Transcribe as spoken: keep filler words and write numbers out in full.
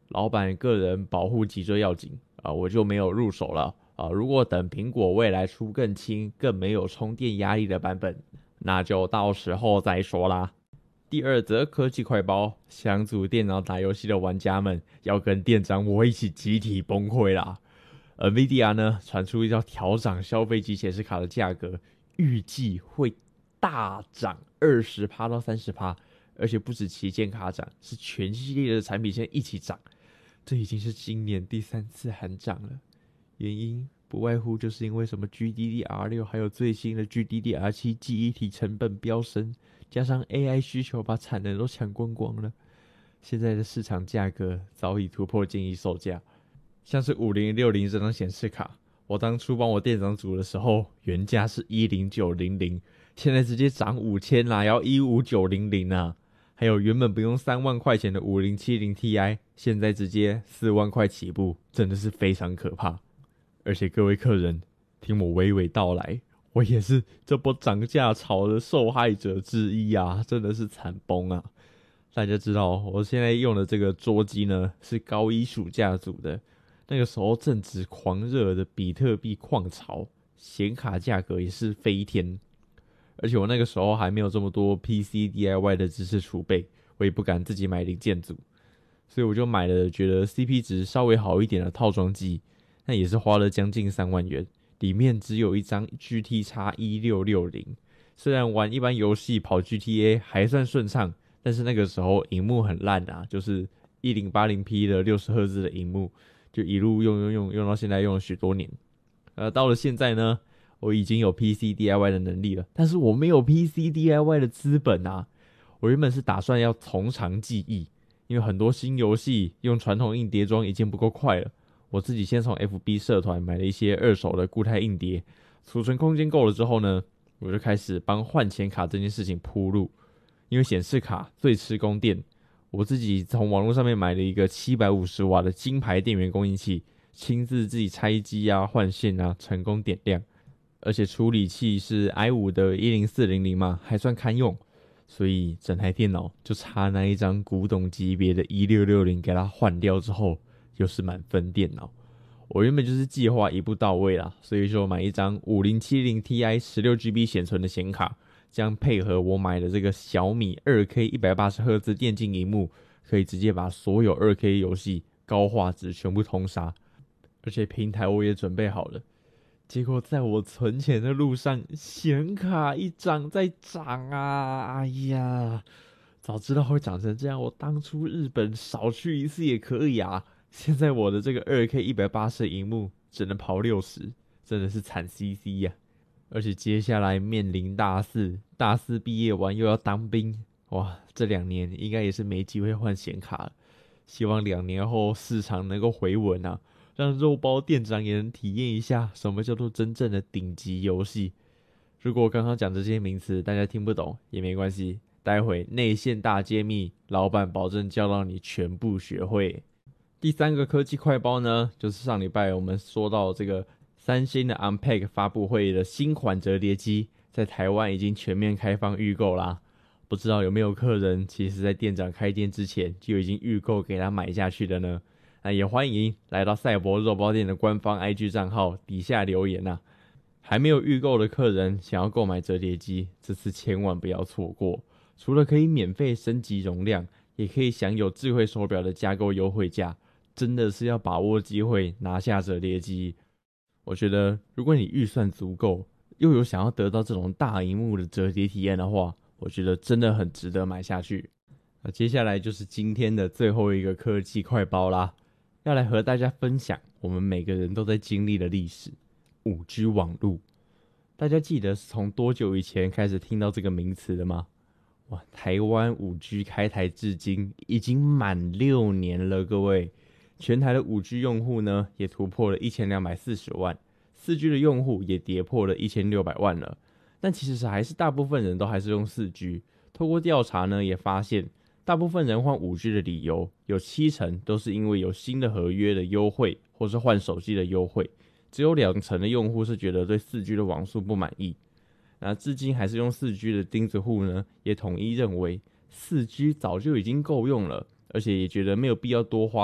老板个人保护脊椎要紧啊，我就没有入手了啊。如果等苹果未来出更轻、更没有充电压力的版本，那就到时候再说啦。第二则科技快报：想组电脑打游戏的玩家们要跟店长我一起集体崩溃啦。NVIDIA 呢传出要调涨消费级显示卡的价格，预计会大涨 百分之二十 到 百分之三十， 而且不止旗舰卡涨，是全系列的产品线一起涨。这已经是今年第三次喊涨了，原因不外乎就是因为什么 G D D R 六 还有最新的 G D D R 七 记忆体成本飙升，加上 A I 需求把产能都抢光光了。现在的市场价格早已突破建议售价，像是五零六零这张显示卡，我当初帮我店长组的时候，原价是一零九零零，现在直接涨五千啦，要一五九零零啊！还有原本不用三万块钱的五零七零 Ti， 现在直接四万块起步，真的是非常可怕。而且各位客人，听我娓娓道来，我也是这波涨价潮的受害者之一啊，真的是惨崩啊！大家知道，我现在用的这个桌机呢，是高一暑假组的。那个时候正值狂热的比特币矿潮，显卡价格也是飞天，而且我那个时候还没有这么多 P C D I Y 的知识储备，我也不敢自己买零件组，所以我就买了觉得 C P 值稍微好一点的套装机，那也是花了将近三万元，里面只有一张 G T X 一六六零，虽然玩一般游戏跑 G T A 还算顺畅，但是那个时候萤幕很烂啊，就是一零八零 P 的六十赫兹的萤幕。就一路用用用用到现在，用了许多年。呃，到了现在呢，我已经有 P C D I Y 的能力了，但是我没有 P C D I Y 的资本啊。我原本是打算要从长计议，因为很多新游戏用传统硬碟装已经不够快了。我自己先从 F B 社团买了一些二手的固态硬碟，储存空间够了之后呢，我就开始帮换显卡这件事情铺路。因为显示卡最吃供电。我自己从网络上面买了一个七百五十瓦的金牌电源供应器，亲自自己拆机啊、换线啊，成功点亮。而且处理器是 i 五 的一零四零零嘛，还算堪用，所以整台电脑就差那一张古董级别的一六六零给它换掉之后，又是满分电脑。我原本就是计划一步到位啦，所以就买一张五零七零 Ti 十六 G B 显存的显卡。这样配合我买的这个小米 二 K 一百八十赫兹电竞萤幕，可以直接把所有 二 K 游戏高画质全部通杀，而且平台我也准备好了。结果在我存钱的路上，显卡一涨再涨啊！哎呀，早知道会涨成这样，我当初日本少去一次也可以啊。现在我的这个 二 K 一百八十萤幕只能跑六十，真的是惨兮兮呀！而且接下来面临大四，大四毕业完又要当兵，哇，这两年应该也是没机会换显卡了。希望两年后市场能够回稳啊，让肉包店长也能体验一下什么叫做真正的顶级游戏。如果我刚刚讲这些名词大家听不懂也没关系，待会内线大揭秘，老板保证教到你全部学会。第三个科技快报呢，就是上礼拜我们说到这个三星的 Unpack 发布会的新款折叠机，在台湾已经全面开放预购啦。不知道有没有客人其实在店长开店之前就已经预购给他买下去的呢？那也欢迎来到赛博肉包店的官方 I G 账号底下留言啊。还没有预购的客人想要购买折叠机，这次千万不要错过。除了可以免费升级容量，也可以享有智慧手表的加购优惠价，真的是要把握机会拿下折叠机。我觉得如果你预算足够，又有想要得到这种大萤幕的折叠体验的话，我觉得真的很值得买下去。那接下来就是今天的最后一个科技快报啦，要来和大家分享我们每个人都在经历的历史 五 G 网路。大家记得是从多久以前开始听到这个名词的吗？哇，台湾 五 G 开台至今已经满六年了，各位。全台的 五 G 用户呢，也突破了一千两百四十万， 四 G 的用户也跌破了一千六百万了。但其实还是大部分人都还是用 四 G。 透过调查呢，也发现大部分人换 五 G 的理由有七成都是因为有新的合约的优惠，或是换手机的优惠，只有两成的用户是觉得对 四 G 的网速不满意。那至今还是用 四 G 的钉子户呢，也统一认为 四 G 早就已经够用了，而且也觉得没有必要多花